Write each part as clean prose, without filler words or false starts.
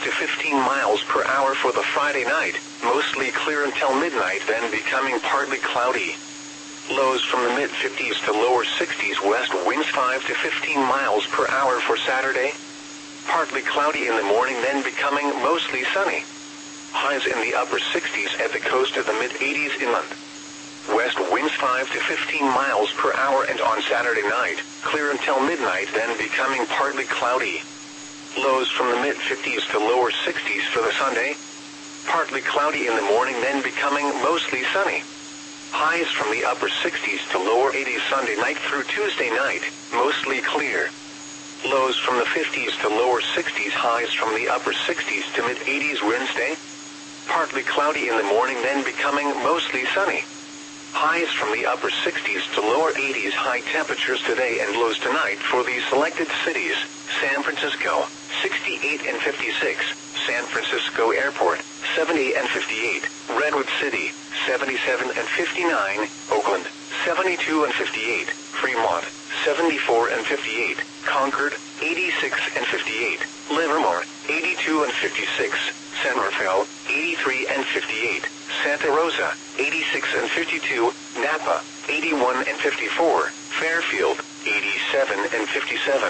to 15 miles per hour for the Friday night, mostly clear until midnight, then becoming partly cloudy. Lows from the mid-50s to lower 60s, west winds 5 to 15 miles per hour for Saturday. Partly cloudy in the morning, then becoming mostly sunny. Highs in the upper 60s at the coast to the mid-80s inland. West winds 5 to 15 miles per hour, and on Saturday night, clear until midnight, then becoming partly cloudy. Lows from the mid-50s to lower 60s for the Sunday. Partly cloudy in the morning, then becoming mostly sunny. Highs from the upper 60s to lower 80s Sunday night through Tuesday night, mostly clear. Lows from the 50s to lower 60s, highs from the upper 60s to mid-80s Wednesday. Partly cloudy in the morning, then becoming mostly sunny. Highs from the upper 60s to lower 80s, high temperatures today and lows tonight for these selected cities: San Francisco, 68 and 56, San Francisco Airport, 70 and 58, Redwood City, 77 and 59, Oakland, 72 and 58, Fremont, 74 and 58, Concord, 86 and 58, Livermore, 82 and 56, San Rafael, 83 and 58, Santa Rosa, 86 and 52, Napa, 81 and 54, Fairfield, 87 and 57.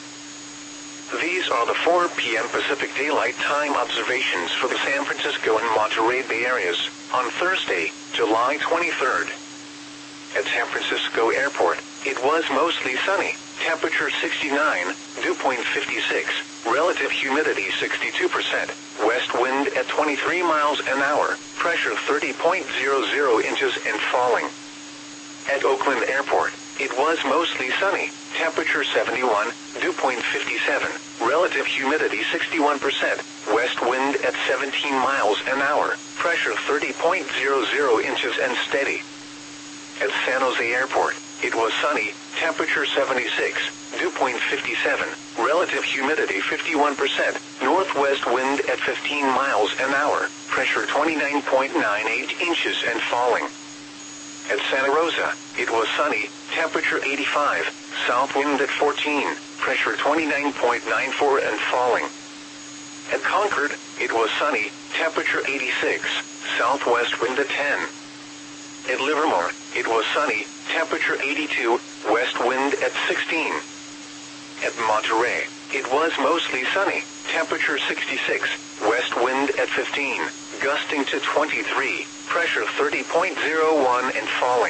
These are the 4 p.m. Pacific Daylight Time observations for the San Francisco and Monterey Bay areas on Thursday, July 23rd. At San Francisco Airport, it was mostly sunny, temperature 69, dew point 56, relative humidity 62%, west wind at 23 miles an hour, pressure 30.00 inches and falling. At Oakland Airport, it was mostly sunny, temperature 71, dew point 57, relative humidity 61%, west wind at 17 miles an hour, pressure 30.00 inches and steady. At San Jose Airport, it was sunny, temperature 76, dew point 57, relative humidity 51%, northwest wind at 15 miles an hour, pressure 29.98 inches and falling. At Santa Rosa, it was sunny, temperature 85, south wind at 14, pressure 29.94 and falling. At Concord, it was sunny, temperature 86, southwest wind at 10. At Livermore, it was sunny, temperature 82, west wind at 16. At Monterey, it was mostly sunny, temperature 66, west wind at 15, gusting to 23, pressure 30.01 and falling.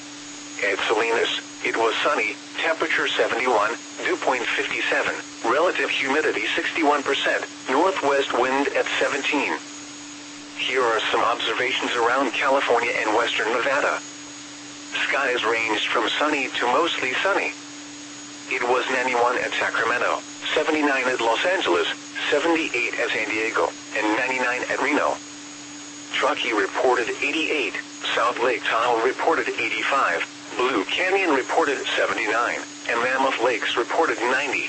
At Salinas, it was sunny, temperature 71, dew point 57, relative humidity 61%, northwest wind at 17. Here are some observations around California and western Nevada. Skies ranged from sunny to mostly sunny. It was 91 at Sacramento, 79 at Los Angeles, 78 at San Diego, and 99 at Reno. Truckee reported 88, South Lake Tahoe reported 85, Blue Canyon reported 79, and Mammoth Lakes reported 90.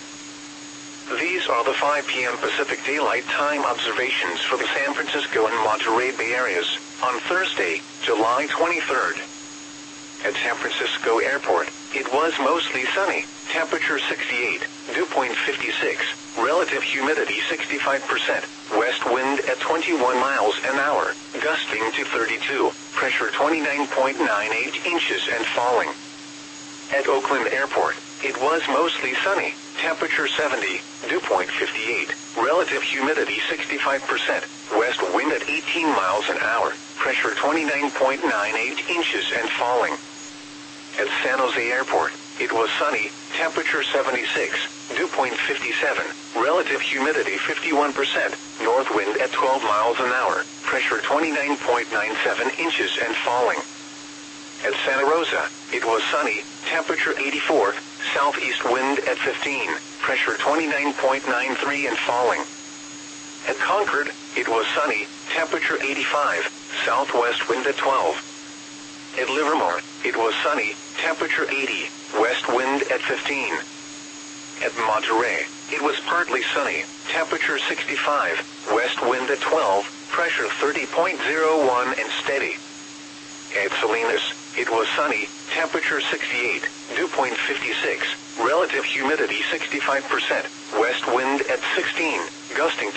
These are the 5 p.m. Pacific Daylight Time observations for the San Francisco and Monterey Bay areas on Thursday, July 23rd. At San Francisco Airport, it was mostly sunny, temperature 68, dew point 56, relative humidity 65%, west wind at 21 miles an hour, gusting to 32, pressure 29.98 inches and falling. At Oakland Airport, it was mostly sunny, temperature 70, dew point 58, relative humidity 65%, west wind at 18 miles an hour, pressure 29.98 inches and falling. At San Jose Airport, it was sunny, temperature 76, dew point 57, relative humidity 51%, north wind at 12 miles an hour, pressure 29.97 inches and falling. At Santa Rosa, it was sunny, temperature 84, southeast wind at 15, pressure 29.93 and falling. At Concord, it was sunny, temperature 85, southwest wind at 12. At Livermore, it was sunny, temperature 80, west wind at 15. At Monterey, it was partly sunny, temperature 65, west wind at 12, pressure 30.01 and steady. At Salinas, it was sunny, temperature 68, dew point 56, relative humidity 65%, west wind at 16, gusting